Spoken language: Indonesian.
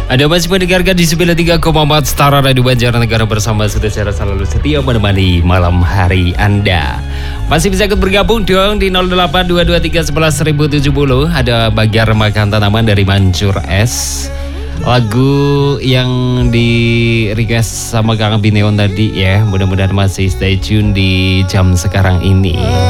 Ada masih mendengarkan di 93,4 Setara Radio Banjarnegara bersama sudah secara selalu setia menemani malam hari Anda. Masih bisa ikut bergabung dong di 0822311070. Ada Bagar Makan Tanaman dari Mancur S. Lagu yang di request sama Kang Bineon tadi ya. Mudah-mudahan masih stay tune di jam sekarang ini.